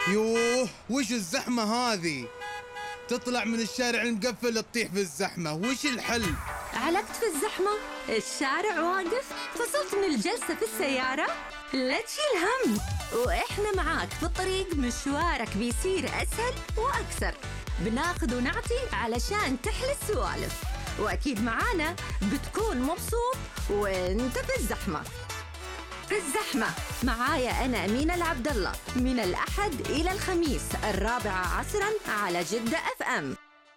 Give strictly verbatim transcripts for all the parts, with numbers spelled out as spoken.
يوه وش الزحمة هذه؟ تطلع من الشارع المقفل تطيح في الزحمة، وش الحل؟ علقت في الزحمة؟ الشارع واقف؟ فصلت من الجلسة في السيارة؟ لا تشيل هم، وإحنا معاك في الطريق. مشوارك بيصير أسهل وأكثر، بناخذ ونعطي علشان تحلى السوالف، وأكيد معانا بتكون مبسوط وانت في الزحمة. في الزحمة معايا أنا أمينة العبد الله، من الأحد إلى الخميس الرابعة عصراً على جدة أف أم.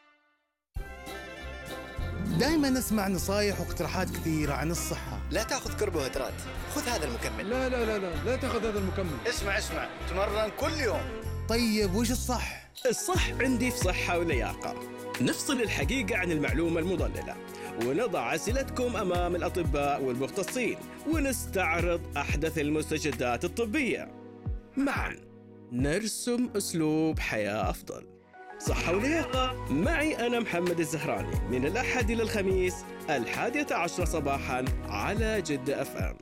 دايما نسمع نصايح واقتراحات كثيرة عن الصحة. لا تأخذ كربوهيدرات، خذ هذا المكمل. لا لا لا لا لا تأخذ هذا المكمل. اسمع اسمع، تمرن كل يوم. طيب وش الصح؟ الصح عندي في صحة ولياقة. نفصل الحقيقة عن المعلومة المضللة، ونضع أسئلتكم أمام الأطباء والمختصين، ونستعرض أحدث المستجدات الطبية. معا نرسم أسلوب حياة أفضل. صحة ولياقة معي أنا محمد الزهراني، من الأحد إلى الخميس الحادية عشرة صباحا على جدة أف أم.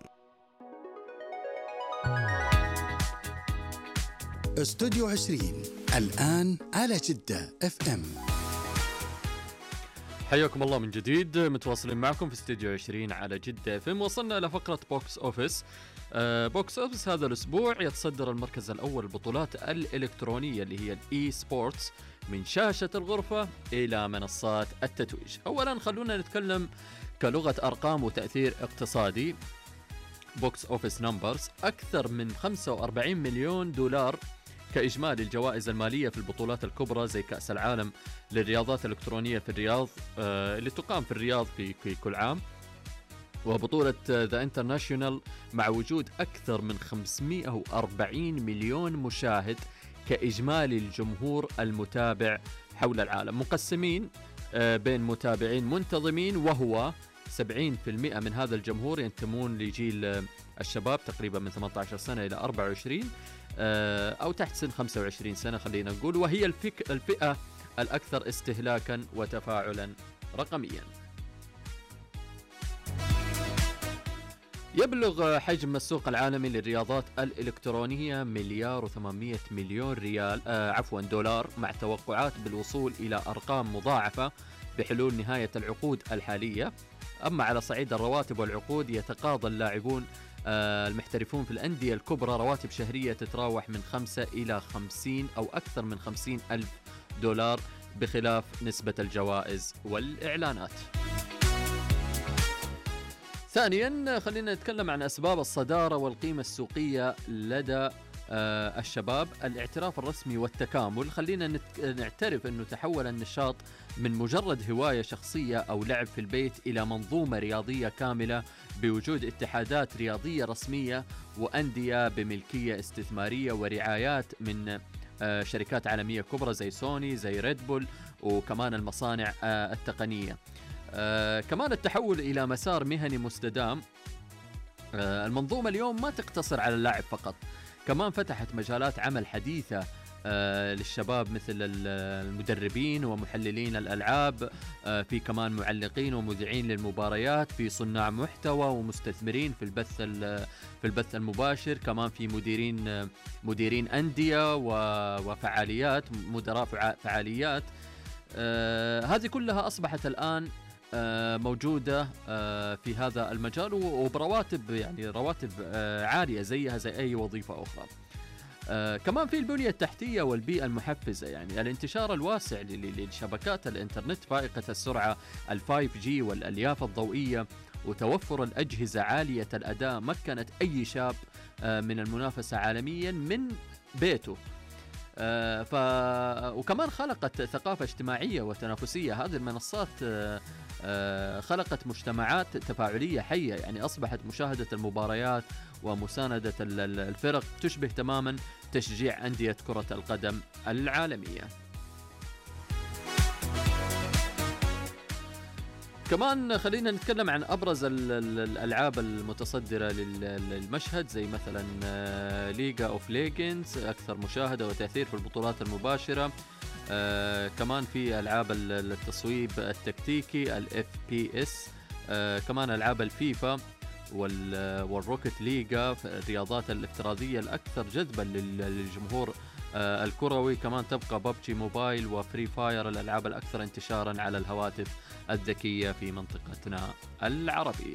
استوديو عشرين الآن على جدة أف أم. حياكم الله من جديد، متواصلين معكم في استوديو عشرين على جدة اف ام. وصلنا إلى فقرة بوكس أوفيس. آه بوكس أوفيس هذا الأسبوع يتصدر المركز الأول البطولات الإلكترونية اللي هي الإي سبورتس، من شاشة الغرفة إلى منصات التتويج. أولا خلونا نتكلم كلغة أرقام وتأثير اقتصادي. بوكس أوفيس نمبرز أكثر من خمسة وأربعين مليون دولار كإجمالي الجوائز المالية في البطولات الكبرى زي كأس العالم للرياضات الإلكترونية في الرياض آه اللي تقام في الرياض في, في كل عام، وبطولة ذا انترناشيونال مع وجود أكثر من خمسمائة وأربعين مليون مشاهد كإجمالي الجمهور المتابع حول العالم، مقسمين آه بين متابعين منتظمين، وهو سبعين بالمئة من هذا الجمهور ينتمون لجيل الشباب تقريبا من ثمانية عشر سنة إلى أربعة وعشرين أو تحت سن خمسة وعشرين سنة خلينا نقول، وهي الفك الفئة الأكثر استهلاكا وتفاعلا رقميا. يبلغ حجم السوق العالمي للرياضات الإلكترونية مليار وثمانمائة مليون ريال آه عفوا دولار، مع توقعات بالوصول إلى أرقام مضاعفة بحلول نهاية العقود الحالية. أما على صعيد الرواتب والعقود، يتقاضى اللاعبون آه المحترفون في الأندية الكبرى رواتب شهرية تتراوح من خمسة إلى خمسين أو أكثر من خمسين ألف دولار، بخلاف نسبة الجوائز والإعلانات. ثانيا خلينا نتكلم عن أسباب الصدارة والقيمة السوقية لدى آه الشباب. الاعتراف الرسمي والتكامل. خلينا نعترف أنه تحول النشاط من مجرد هواية شخصية أو لعب في البيت إلى منظومة رياضية كاملة، بوجود اتحادات رياضية رسمية وأندية بملكية استثمارية ورعايات من آه شركات عالمية كبرى زي سوني زي ريد بول، وكمان المصانع آه التقنية. آه كمان التحول إلى مسار مهني مستدام. آه المنظومة اليوم ما تقتصر على اللعب فقط، كمان فتحت مجالات عمل حديثة آه للشباب، مثل المدربين ومحللين الألعاب، آه في كمان معلقين ومذيعين للمباريات، في صناع محتوى ومستثمرين في البث في البث المباشر، كمان في مديرين آه مديرين أندية وفعاليات، مدراء فعاليات. آه هذه كلها أصبحت الآن آه موجودة آه في هذا المجال، وبرواتب يعني رواتب آه عالية زيها زي أي وظيفة أخرى. آه كمان في البنية التحتية والبيئة المحفزة، يعني الانتشار الواسع لشبكات الإنترنت فائقة السرعة الفايف جي والألياف الضوئية، وتوفر الأجهزة عالية الأداء مكنت أي شاب آه من المنافسة عالميا من بيته. آه ف... وكمان خلقت ثقافة اجتماعية وتنافسية. هذه المنصات آه آه خلقت مجتمعات تفاعلية حية، يعني أصبحت مشاهدة المباريات ومساندة الفرق تشبه تماما تشجيع أندية كرة القدم العالمية. كمان خلينا نتكلم عن أبرز الألعاب المتصدرة للمشهد، زي مثلا ليجا أوف ليجندز، أكثر مشاهدة وتأثير في البطولات المباشرة. آه كمان في ألعاب التصويب التكتيكي ال إف بي إس، آه كمان ألعاب الفيفا والروكت ليجا، الرياضات الافتراضية الأكثر جذبا للجمهور آه الكروي. كمان تبقى ببجي موبايل وفري فاير الألعاب الأكثر انتشارا على الهواتف الذكية في منطقتنا العربية.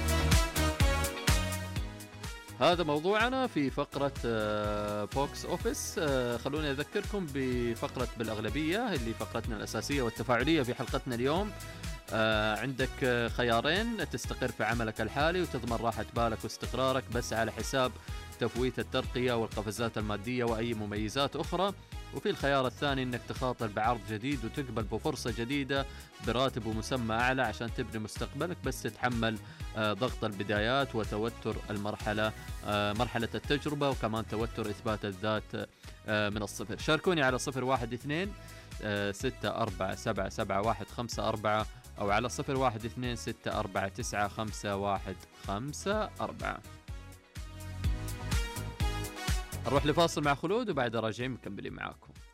هذا موضوعنا في فقرة بوكس أوفيس. خلوني أذكركم بفقرة بالأغلبية اللي فقرتنا الأساسية والتفاعلية في حلقتنا اليوم. عندك خيارين: تستقر في عملك الحالي وتضمن راحة بالك واستقرارك بس على حساب تفويت الترقية والقفزات المادية وأي مميزات أخرى. وفي الخيار الثاني أنك تخاطر بعرض جديد وتقبل بفرصة جديدة براتب ومسمى أعلى عشان تبني مستقبلك بس تتحمل ضغط البدايات وتوتر المرحلة مرحلة التجربة وكمان توتر إثبات الذات من الصفر. شاركوني على صفر واحد اثنين ستة أربعة سبعة سبعة واحد خمسة أربعة أو على صفر واحد اثنين ستة أربعة تسعة خمسة واحد خمسة أربعة. نروح لفاصل مع خلود وبعد راجعين مكملين معاكم.